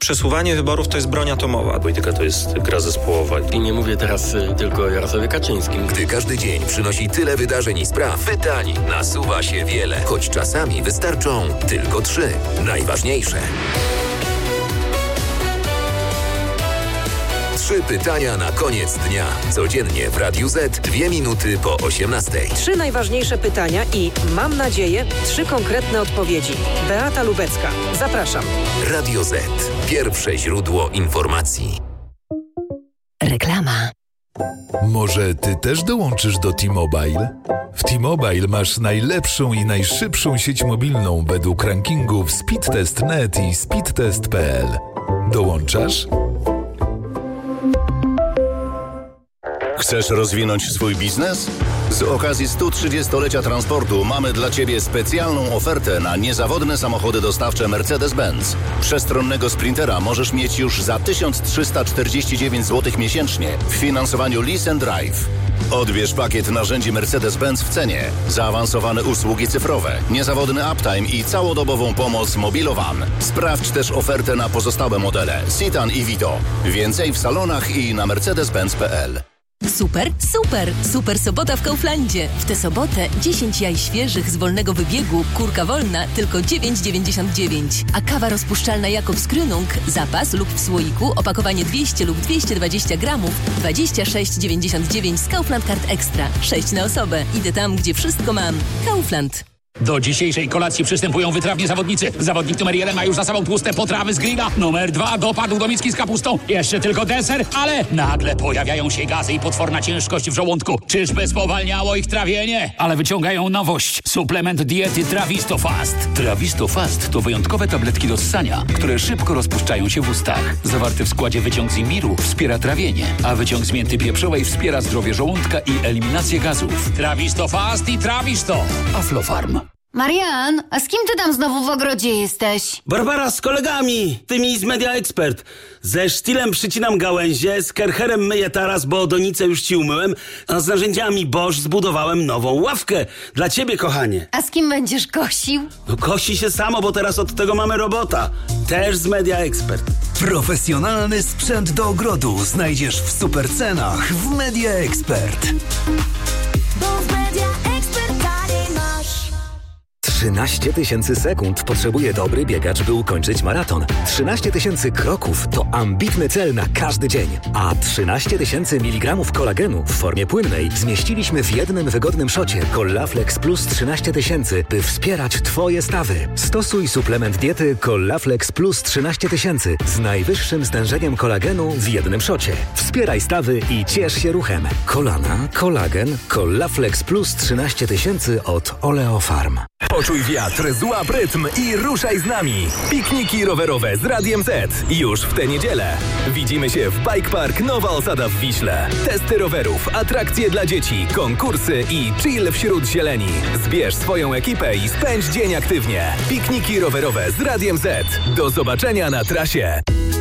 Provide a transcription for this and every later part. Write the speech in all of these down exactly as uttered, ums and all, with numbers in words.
Przesuwanie wyborów to jest broń atomowa. Polityka to jest gra zespołowa. I nie mówię teraz y, tylko o Jarosławie Kaczyńskim. Gdy każdy dzień przynosi tyle wydarzeń i spraw, pytań nasuwa się wiele. Choć czasami wystarczą tylko trzy. Najważniejsze. Trzy pytania na koniec dnia. Codziennie w Radiu Z, dwie minuty po osiemnastej. Trzy najważniejsze pytania i, mam nadzieję, trzy konkretne odpowiedzi. Beata Lubecka. Zapraszam. Radio Z. Pierwsze źródło informacji. Reklama. Może ty też dołączysz do T-Mobile? W T-Mobile masz najlepszą i najszybszą sieć mobilną według rankingów Speedtest kropka net i speedtest kropka p l. Dołączasz? Chcesz rozwinąć swój biznes? Z okazji stu trzydziestolecia transportu mamy dla Ciebie specjalną ofertę na niezawodne samochody dostawcze Mercedes-Benz. Przestronnego Sprintera możesz mieć już za tysiąc trzysta czterdzieści dziewięć złotych miesięcznie w finansowaniu Lease and Drive. Odbierz pakiet narzędzi Mercedes-Benz w cenie, zaawansowane usługi cyfrowe, niezawodny uptime i całodobową pomoc Mobilowan. Sprawdź też ofertę na pozostałe modele Citan i Vito. Więcej w salonach i na mercedes benz kropka p l. Super, super, super sobota w Kauflandzie. W tę sobotę dziesięć jaj świeżych z wolnego wybiegu, kurka wolna, tylko dziewięć dziewięćdziesiąt dziewięć. A kawa rozpuszczalna Jakobs Krönung, zapas lub w słoiku, opakowanie dwieście lub dwieście dwadzieścia gramów, dwadzieścia sześć dziewięćdziesiąt dziewięć z Kaufland Card Extra. sześć na osobę. Idę tam, gdzie wszystko mam. Kaufland. Do dzisiejszej kolacji przystępują wytrawni zawodnicy. Zawodnik numer jeden ma już za sobą tłuste potrawy z grilla. Numer dwa dopadł do miski z kapustą. Jeszcze tylko deser, ale nagle pojawiają się gazy i potworna ciężkość w żołądku. Czyżby spowalniało ich trawienie? Ale wyciągają nowość. Suplement diety Trawisto Fast. Trawisto Fast to wyjątkowe tabletki do ssania, które szybko rozpuszczają się w ustach. Zawarty w składzie wyciąg z imbiru wspiera trawienie, a wyciąg z mięty pieprzowej wspiera zdrowie żołądka i eliminację gazów. Trawisto Fast i Trawisto. Aflofarm. Marian, a z kim ty tam znowu w ogrodzie jesteś? Barbara, z kolegami, tymi z Media Expert. Ze sztilem przycinam gałęzie, z kercherem myję taras, bo donicę już ci umyłem, a z narzędziami Bosch zbudowałem nową ławkę. Dla ciebie, kochanie. A z kim będziesz kosił? No kosi się samo, bo teraz od tego mamy robota. Też z Media Expert. Profesjonalny sprzęt do ogrodu znajdziesz w super cenach w Media Expert. Bo w Media Expert taniej masz. trzynaście tysięcy sekund potrzebuje dobry biegacz, by ukończyć maraton. trzynaście tysięcy kroków to ambitny cel na każdy dzień. A trzynaście tysięcy miligramów kolagenu w formie płynnej zmieściliśmy w jednym wygodnym szocie Collaflex Plus trzynaście tysięcy, by wspierać Twoje stawy. Stosuj suplement diety Collaflex Plus trzynaście tysięcy z najwyższym stężeniem kolagenu w jednym szocie. Wspieraj stawy i ciesz się ruchem. Kolana, kolagen, Collaflex Plus trzynaście tysięcy od Oleofarm. Poczuj wiatr, złap rytm i ruszaj z nami. Pikniki rowerowe z Radiem Z. Już w tę niedzielę. Widzimy się w Bike Park Nowa Osada w Wiśle. Testy rowerów, atrakcje dla dzieci, konkursy i chill wśród zieleni. Zbierz swoją ekipę i spędź dzień aktywnie. Pikniki rowerowe z Radiem Z. Do zobaczenia na trasie.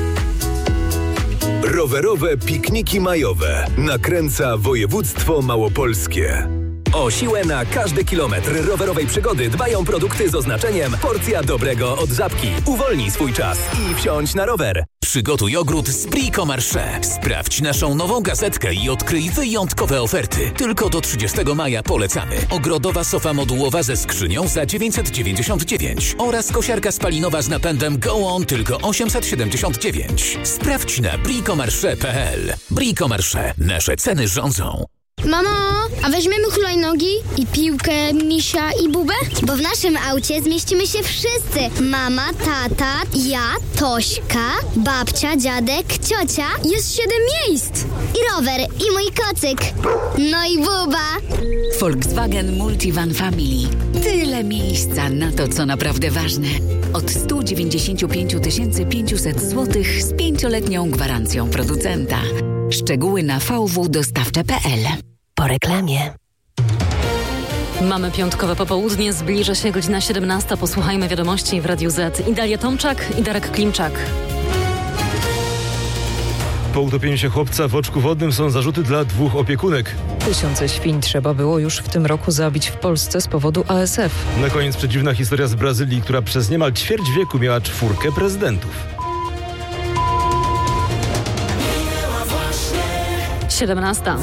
Rowerowe pikniki majowe. Nakręca województwo małopolskie. O siłę na każdy kilometr rowerowej przygody dbają produkty z oznaczeniem porcja dobrego od Żabki. Uwolnij swój czas i wsiądź na rower. Przygotuj ogród z Brico Marché. Sprawdź naszą nową gazetkę i odkryj wyjątkowe oferty. Tylko do trzydziestego maja polecamy. Ogrodowa sofa modułowa ze skrzynią za dziewięćset dziewięćdziesiąt dziewięć oraz kosiarka spalinowa z napędem Go On tylko osiemset siedemdziesiąt dziewięć. Sprawdź na brico marché kropka p l. Brico Marché. Nasze ceny rządzą. Mamo, a weźmiemy hulajnogi i piłkę, misia i bubę? Bo w naszym aucie zmieścimy się wszyscy. Mama, tata, ja, Tośka, babcia, dziadek, ciocia. Jest siedem miejsc. I rower, i mój kocyk. No i buba. Volkswagen Multivan Family. Tyle miejsca na to, co naprawdę ważne. Od sto dziewięćdziesiąt pięć tysięcy pięćset złotych z pięcioletnią gwarancją producenta. Szczegóły na v w dostawcze kropka p l. Po reklamie. Mamy piątkowe popołudnie, zbliża się godzina siedemnasta. Posłuchajmy wiadomości w Radiu Z. I Dalia Tomczak i Darek Klimczak. Po utopieniu się chłopca w oczku wodnym są zarzuty dla dwóch opiekunek. Tysiące świń trzeba było już w tym roku zabić w Polsce z powodu A S F. Na koniec przedziwna historia z Brazylii, która przez niemal ćwierć wieku miała czwórkę prezydentów. siedemnasta.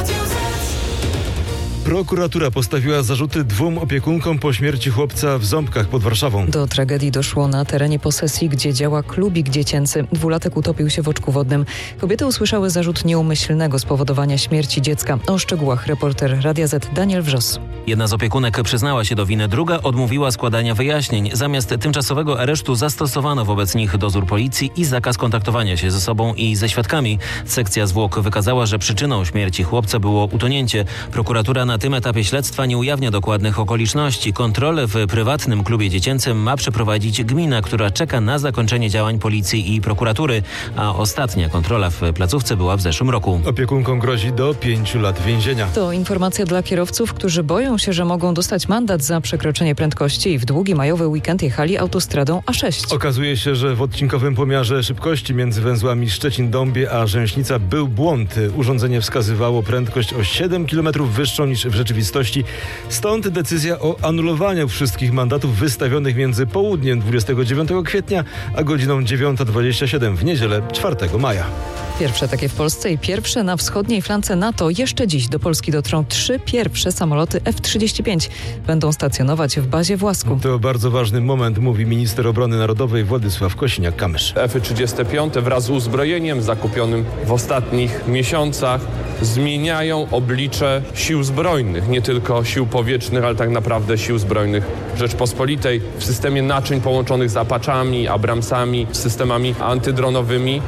Prokuratura postawiła zarzuty dwóm opiekunkom po śmierci chłopca w Ząbkach pod Warszawą. Do tragedii doszło na terenie posesji, gdzie działa klubik dziecięcy. Dwulatek utopił się w oczku wodnym. Kobiety usłyszały zarzut nieumyślnego spowodowania śmierci dziecka. O szczegółach reporter Radia Z Daniel Wrzos. Jedna z opiekunek przyznała się do winy, druga odmówiła składania wyjaśnień. Zamiast tymczasowego aresztu zastosowano wobec nich dozór policji i zakaz kontaktowania się ze sobą i ze świadkami. Sekcja zwłok wykazała, że przyczyną śmierci chłopca było utonięcie. Prokuratura na tym etapie śledztwa nie ujawnia dokładnych okoliczności. Kontrolę w prywatnym klubie dziecięcym ma przeprowadzić gmina, która czeka na zakończenie działań policji i prokuratury, a ostatnia kontrola w placówce była w zeszłym roku. Opiekunkom grozi do pięciu lat więzienia. To informacja dla kierowców, którzy boją się, że mogą dostać mandat za przekroczenie prędkości i w długi majowy weekend jechali autostradą A sześć. Okazuje się, że w odcinkowym pomiarze szybkości między węzłami Szczecin-Dąbie a Rzęśnica był błąd. Urządzenie wskazywało prędkość o siedem kilometrów wyższą niż w rzeczywistości. Stąd decyzja o anulowaniu wszystkich mandatów wystawionych między południem dwudziestego dziewiątego kwietnia a godziną dziewiąta dwadzieścia siedem w niedzielę czwartego maja. Pierwsze takie w Polsce i pierwsze na wschodniej flance NATO. Jeszcze dziś do Polski dotrą trzy pierwsze samoloty F trzydzieści pięć. Będą stacjonować w bazie w Łasku. To bardzo ważny moment, mówi minister obrony narodowej Władysław Kosiniak-Kamysz. F trzydzieści pięć wraz z uzbrojeniem zakupionym w ostatnich miesiącach zmieniają oblicze sił zbrojnych, nie tylko sił powietrznych, ale tak naprawdę sił zbrojnych Rzeczpospolitej. W systemie naczyń połączonych z Apaczami, Abramsami, systemami antydronowymi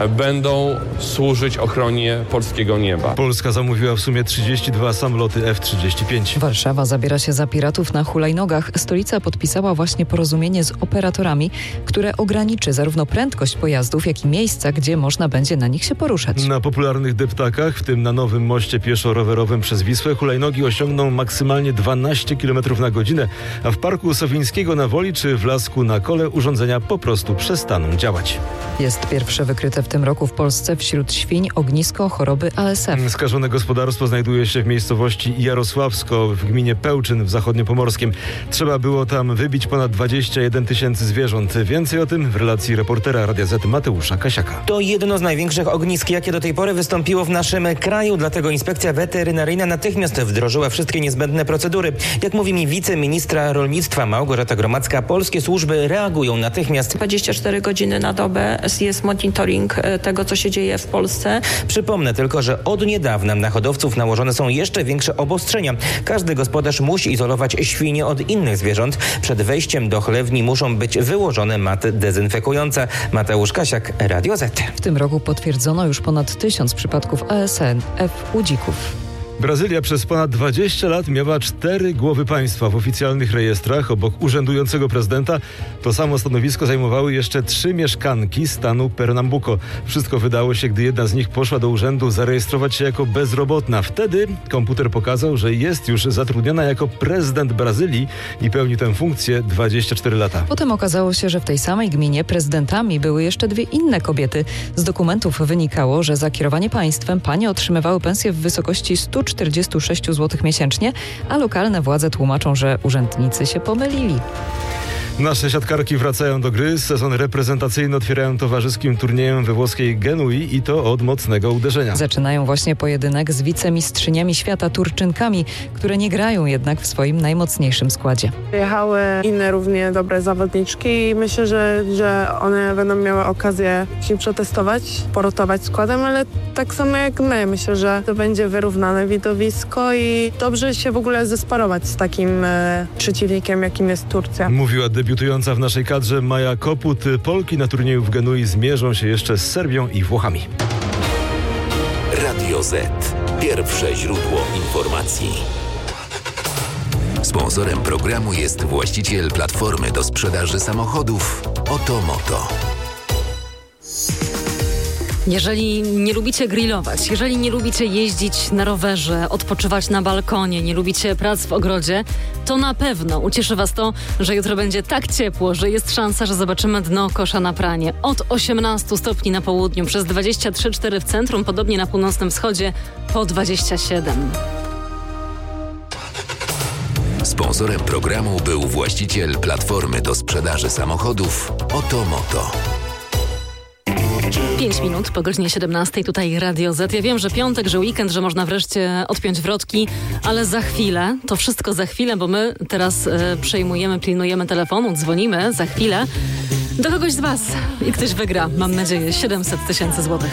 będą służyć ochronie polskiego nieba. Polska zamówiła w sumie trzydzieści dwa samoloty F trzydzieści pięć. Warszawa zabiera się za piratów na hulajnogach. Stolica podpisała właśnie porozumienie z operatorami, które ograniczy zarówno prędkość pojazdów, jak i miejsca, gdzie można będzie na nich się poruszać. Na popularnych deptakach, w tym na nowym moście pieszo-rowerowym przez Wisłę, hulajnogi osiągną maksymalnie dwanaście kilometrów na godzinę, a w Parku Sowińskiego na Woli czy w Lasku na Kole urządzenia po prostu przestaną działać. Jest pierwsze wykryte w tym roku w Polsce wśród świń ognisko choroby A S F. Skażone gospodarstwo znajduje się w miejscowości Jarosławsko w gminie Pełczyn w zachodniopomorskim. Trzeba było tam wybić ponad dwadzieścia jeden tysięcy zwierząt. Więcej o tym w relacji reportera Radia Z Mateusza Kasiaka. To jedno z największych ognisk, jakie do tej pory wystąpiło w naszym kraju. Dlatego inspekcja weterynaryjna natychmiast wdrożyła wszystkie niezbędne procedury. Jak mówi mi wiceministra rolnictwa Małgorzata Gromacka, polskie służby reagują natychmiast. dwadzieścia cztery godziny na dobę jest monitoring tego, co się dzieje w Polsce. Przypomnę tylko, że od niedawna na hodowców nałożone są jeszcze większe obostrzenia. Każdy gospodarz musi izolować świnie od innych zwierząt. Przed wejściem do chlewni muszą być wyłożone maty dezynfekujące. Mateusz Kasiak, Radio Z. W tym roku potwierdzono już ponad tysiąc przypadków A S F u dzików. Brazylia przez ponad dwadzieścia lat miała cztery głowy państwa w oficjalnych rejestrach. Obok urzędującego prezydenta to samo stanowisko zajmowały jeszcze trzy mieszkanki stanu Pernambuco. Wszystko wydało się, gdy jedna z nich poszła do urzędu zarejestrować się jako bezrobotna. Wtedy komputer pokazał, że jest już zatrudniona jako prezydent Brazylii i pełni tę funkcję dwadzieścia cztery lata. Potem okazało się, że w tej samej gminie prezydentami były jeszcze dwie inne kobiety. Z dokumentów wynikało, że za kierowanie państwem panie otrzymywały pensję w wysokości stu czterdziestu sześciu złotych miesięcznie, a lokalne władze tłumaczą, że urzędnicy się pomylili. Nasze siatkarki wracają do gry. Sezon reprezentacyjny otwierają towarzyskim turniejem we włoskiej Genui i to od mocnego uderzenia. Zaczynają właśnie pojedynek z wicemistrzyniami świata Turczynkami, które nie grają jednak w swoim najmocniejszym składzie. Jechały inne równie dobre zawodniczki i myślę, że, że one będą miały okazję się przetestować, porotować składem, ale tak samo jak my. Myślę, że to będzie wyrównane widowisko i dobrze się w ogóle zesparować z takim e, przeciwnikiem, jakim jest Turcja. Mówiła debiutująca w naszej kadrze Maja Koput. Polki na turnieju w Genui zmierzą się jeszcze z Serbią i Włochami. Radio Z. Pierwsze źródło informacji. Sponsorem programu jest właściciel platformy do sprzedaży samochodów Otomoto. Jeżeli nie lubicie grillować, jeżeli nie lubicie jeździć na rowerze, odpoczywać na balkonie, nie lubicie prac w ogrodzie, to na pewno ucieszy Was to, że jutro będzie tak ciepło, że jest szansa, że zobaczymy dno kosza na pranie. Od osiemnastu stopni na południu, przez dwadzieścia trzy przecinek cztery w centrum, podobnie na północnym wschodzie, po dwadzieścia siedem. Sponsorem programu był właściciel platformy do sprzedaży samochodów Otomoto. pięć minut po godzinie siedemnastej, tutaj Radio Z. Ja wiem, że piątek, że weekend, że można wreszcie odpiąć wrotki, ale za chwilę, to wszystko za chwilę, bo my teraz e, przejmujemy, pilnujemy telefonu, dzwonimy za chwilę do kogoś z Was i ktoś wygra, mam nadzieję, siedemset tysięcy złotych.